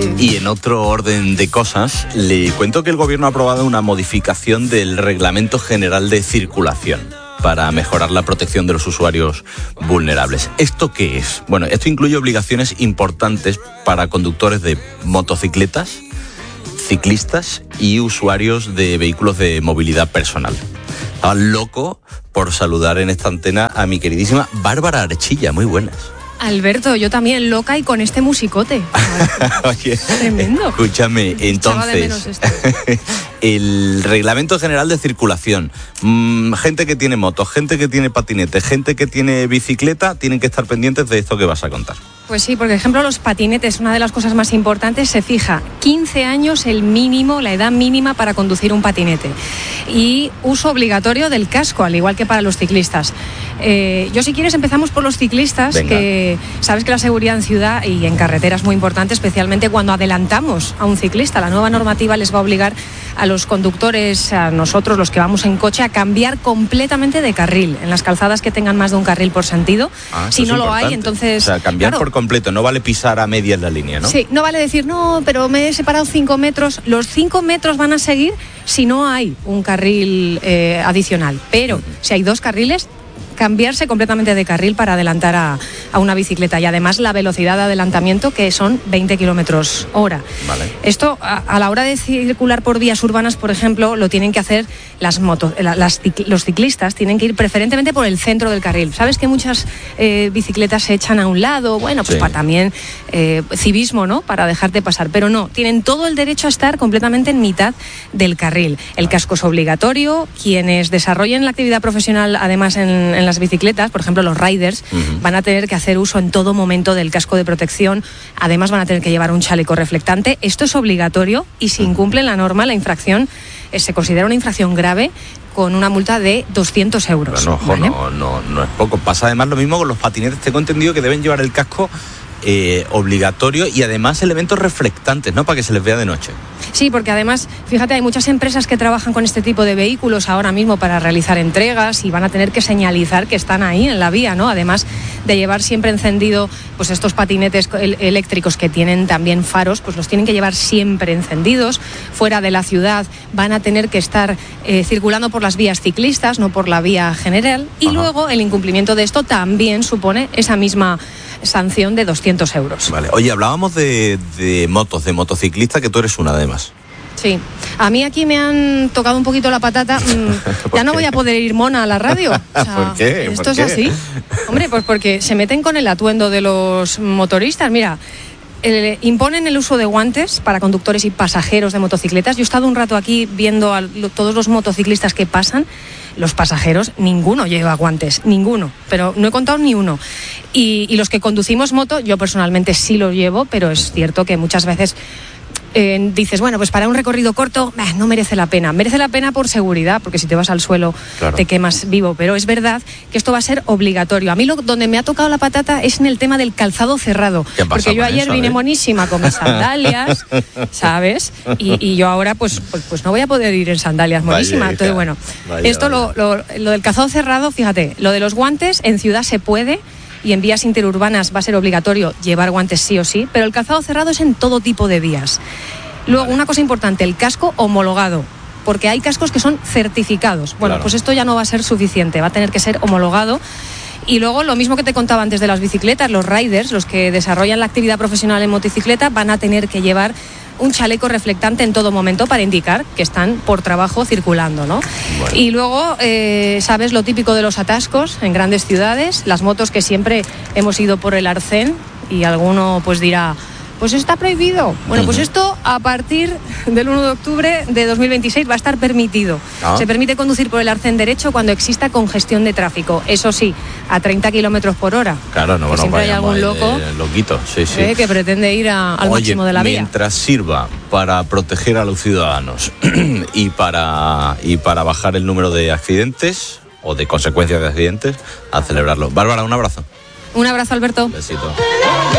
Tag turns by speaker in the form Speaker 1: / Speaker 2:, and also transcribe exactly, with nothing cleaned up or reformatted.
Speaker 1: Y en otro orden de cosas, le cuento que el gobierno ha aprobado una modificación del Reglamento General de Circulación para mejorar la protección de los usuarios vulnerables. ¿Esto qué es? Bueno, esto incluye obligaciones importantes para conductores de motocicletas, ciclistas y usuarios de vehículos de movilidad personal. Estaba loco por saludar en esta antena a mi queridísima Bárbara Archilla. Muy buenas.
Speaker 2: Alberto, yo también loca y con este musicote.
Speaker 1: Oye,
Speaker 2: tremendo.
Speaker 1: Escúchame, entonces, el Reglamento General de Circulación, mmm, gente que tiene motos, gente que tiene patinete, gente que tiene bicicleta, tienen que estar pendientes de esto que vas a contar.
Speaker 2: Pues sí, por ejemplo, los patinetes, una de las cosas más importantes, se fija quince años el mínimo, la edad mínima para conducir un patinete. Y uso obligatorio del casco, al igual que para los ciclistas. Eh, yo, si quieres, empezamos por los ciclistas. Venga. Que sabes que la seguridad en ciudad y en carretera es muy importante, especialmente cuando adelantamos a un ciclista. La nueva normativa les va a obligar a los conductores, a nosotros, los que vamos en coche, a cambiar completamente de carril en las calzadas que tengan más de un carril por sentido.
Speaker 1: Ah,
Speaker 2: si no lo hay, entonces...
Speaker 1: O sea, cambiar claro, por completo, no vale pisar a medias la línea, ¿no?
Speaker 2: Sí, no vale decir, no, pero me he separado cinco metros. Los cinco metros van a seguir si no hay un carril eh, adicional. Pero uh-huh. si hay dos carriles, cambiarse completamente de carril para adelantar a, a una bicicleta, y además la velocidad de adelantamiento, que son veinte kilómetros hora.
Speaker 1: Vale.
Speaker 2: Esto a, a la hora de circular por vías urbanas, por ejemplo, lo tienen que hacer las motos, la, las, los ciclistas tienen que ir preferentemente por el centro del carril. Sabes que muchas eh, bicicletas se echan a un lado, bueno, pues sí. para también eh, civismo, ¿no? Para dejarte pasar, pero no, tienen todo el derecho a estar completamente en mitad del carril. El casco es obligatorio. Quienes desarrollen la actividad profesional, además en, en las bicicletas, por ejemplo los riders, uh-huh. van a tener que hacer uso en todo momento del casco de protección. Además van a tener que llevar un chaleco reflectante. Esto es obligatorio, y si incumplen la norma, la infracción eh, se considera una infracción grave, con una multa de doscientos euros.
Speaker 1: Pero no, ojo, ¿vale? no, no, no es poco. Pasa además lo mismo con los patinetes. Tengo entendido que deben llevar el casco eh, obligatorio, y además elementos reflectantes, ¿no? Para que se les vea de noche.
Speaker 2: Sí, porque además, fíjate, hay muchas empresas que trabajan con este tipo de vehículos ahora mismo para realizar entregas, y van a tener que señalizar que están ahí en la vía, ¿no? Además de llevar siempre encendido, pues estos patinetes eléctricos que tienen también faros, pues los tienen que llevar siempre encendidos. Fuera de la ciudad van a tener que estar eh, circulando por las vías ciclistas, no por la vía general. Y Ajá. luego el incumplimiento de esto también supone esa misma sanción de doscientos euros.
Speaker 1: Vale. Oye, hablábamos de, de motos, de motociclista, que tú eres una además.
Speaker 2: Sí. A mí aquí me han tocado un poquito la patata. Mm, ya no voy a poder ir mona a la radio. O sea,
Speaker 1: ¿Por qué?
Speaker 2: ¿Esto
Speaker 1: ¿Por
Speaker 2: es
Speaker 1: qué?
Speaker 2: así? Hombre, pues porque se meten con el atuendo de los motoristas. Mira, eh, imponen el uso de guantes para conductores y pasajeros de motocicletas. Yo he estado un rato aquí viendo a lo, todos los motociclistas que pasan. Los pasajeros, ninguno lleva guantes, ninguno, pero no he contado ni uno. Y, y los que conducimos moto, yo personalmente sí lo llevo, pero es cierto que muchas veces eh, dices, bueno, pues para un recorrido corto eh, no merece la pena. Merece la pena por seguridad, porque si te vas al suelo claro. te quemas vivo, pero es verdad que esto va a ser obligatorio. A mí lo, donde me ha tocado la patata es en el tema del calzado cerrado, porque yo ayer eso, vine eh? monísima con mis sandalias, ¿sabes? Y, y yo ahora pues, pues pues no voy a poder ir en sandalias monísima. Vaya, Entonces, bueno, vaya, esto vaya. Lo, lo, lo del calzado cerrado, fíjate, lo de los guantes en ciudad se puede, y en vías interurbanas va a ser obligatorio llevar guantes sí o sí, pero el calzado cerrado es en todo tipo de vías. Luego, vale. una cosa importante, el casco homologado, porque hay cascos que son certificados. Bueno, claro. pues esto ya no va a ser suficiente, va a tener que ser homologado. Y luego, lo mismo que te contaba antes de las bicicletas, los riders, los que desarrollan la actividad profesional en motocicleta, van a tener que llevar un chaleco reflectante en todo momento para indicar que están por trabajo circulando, ¿no? Bueno. Y luego, eh, sabes lo típico de los atascos en grandes ciudades, las motos que siempre hemos ido por el arcén, y alguno pues dirá, pues está prohibido. Bueno, uh-huh. pues esto a partir del uno de octubre de dos mil veintiséis va a estar permitido. Ah. Se permite conducir por el arcén derecho cuando exista congestión de tráfico. Eso sí, a treinta kilómetros por hora.
Speaker 1: Claro, no, bueno,
Speaker 2: siempre hay algún
Speaker 1: eh,
Speaker 2: loco
Speaker 1: eh, loquito, sí, sí.
Speaker 2: Eh, que pretende ir a, al
Speaker 1: Oye,
Speaker 2: máximo de la vía.
Speaker 1: Mientras sirva para proteger a los ciudadanos y para y para bajar el número de accidentes o de consecuencias de accidentes, a celebrarlo. Bárbara, un abrazo.
Speaker 2: Un abrazo, Alberto.
Speaker 1: Un besito.